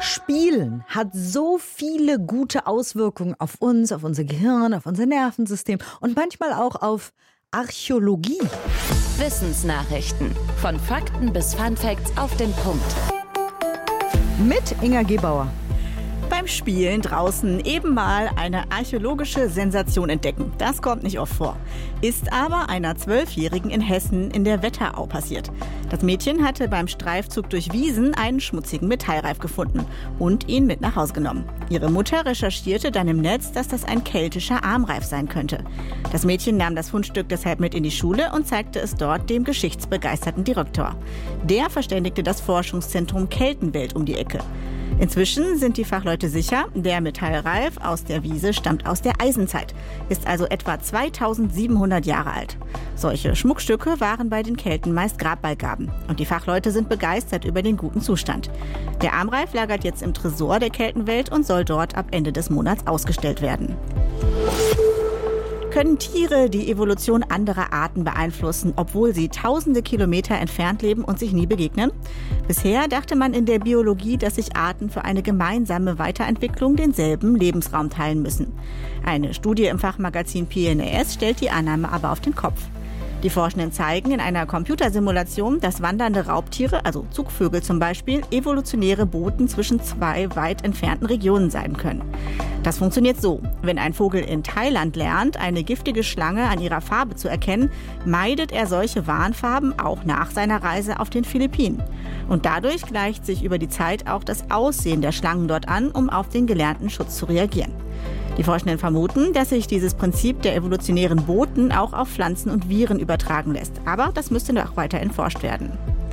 Spielen hat so viele gute Auswirkungen auf uns, auf unser Gehirn, auf unser Nervensystem und manchmal auch auf Archäologie. Wissensnachrichten. Von Fakten bis Funfacts auf den Punkt. Mit Inga Gebauer. Beim Spielen draußen eben mal eine archäologische Sensation entdecken. Das kommt nicht oft vor. Ist aber einer 12-Jährigen in Hessen in der Wetterau passiert. Das Mädchen hatte beim Streifzug durch Wiesen einen schmutzigen Metallreif gefunden und ihn mit nach Hause genommen. Ihre Mutter recherchierte dann im Netz, dass das ein keltischer Armreif sein könnte. Das Mädchen nahm das Fundstück deshalb mit in die Schule und zeigte es dort dem geschichtsbegeisterten Direktor. Der verständigte das Forschungszentrum Keltenwelt um die Ecke. Inzwischen sind die Fachleute sicher, der Metallreif aus der Wiese stammt aus der Eisenzeit, ist also etwa 2700 Jahre alt. Solche Schmuckstücke waren bei den Kelten meist Grabbeigaben und die Fachleute sind begeistert über den guten Zustand. Der Armreif lagert jetzt im Tresor der Keltenwelt und soll dort ab Ende des Monats ausgestellt werden. Können Tiere die Evolution anderer Arten beeinflussen, obwohl sie tausende Kilometer entfernt leben und sich nie begegnen? Bisher dachte man in der Biologie, dass sich Arten für eine gemeinsame Weiterentwicklung denselben Lebensraum teilen müssen. Eine Studie im Fachmagazin PNAS stellt die Annahme aber auf den Kopf. Die Forschenden zeigen in einer Computersimulation, dass wandernde Raubtiere, also Zugvögel zum Beispiel, evolutionäre Boten zwischen zwei weit entfernten Regionen sein können. Das funktioniert so: Wenn ein Vogel in Thailand lernt, eine giftige Schlange an ihrer Farbe zu erkennen, meidet er solche Warnfarben auch nach seiner Reise auf den Philippinen. Und dadurch gleicht sich über die Zeit auch das Aussehen der Schlangen dort an, um auf den gelernten Schutz zu reagieren. Die Forschenden vermuten, dass sich dieses Prinzip der evolutionären Boten auch auf Pflanzen und Viren übertragen lässt. Aber das müsste noch weiter erforscht werden.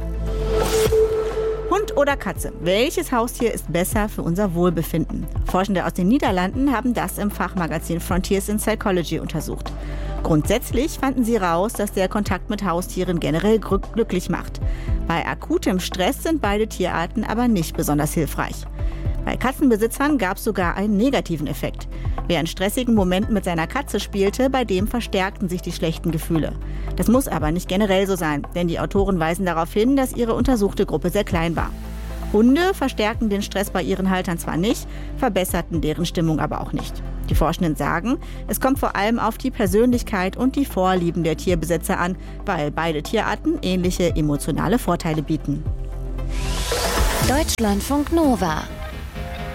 Hund oder Katze? Welches Haustier ist besser für unser Wohlbefinden? Forschende aus den Niederlanden haben das im Fachmagazin Frontiers in Psychology untersucht. Grundsätzlich fanden sie raus, dass der Kontakt mit Haustieren generell glücklich macht. Bei akutem Stress sind beide Tierarten aber nicht besonders hilfreich. Bei Katzenbesitzern gab es sogar einen negativen Effekt. Wer in stressigen Momenten mit seiner Katze spielte, bei dem verstärkten sich die schlechten Gefühle. Das muss aber nicht generell so sein, denn die Autoren weisen darauf hin, dass ihre untersuchte Gruppe sehr klein war. Hunde verstärken den Stress bei ihren Haltern zwar nicht, verbesserten deren Stimmung aber auch nicht. Die Forschenden sagen, es kommt vor allem auf die Persönlichkeit und die Vorlieben der Tierbesitzer an, weil beide Tierarten ähnliche emotionale Vorteile bieten. Deutschlandfunk Nova